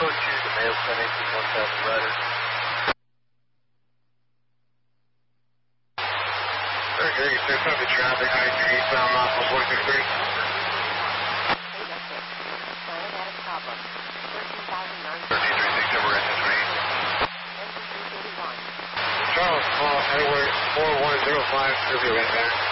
code 2 to Mayo Clinic, 1000 Rider. Very good. You said something traffic, I-3 eastbound, Moscow 463. Charles, call Edward 4105, Sylvia right there.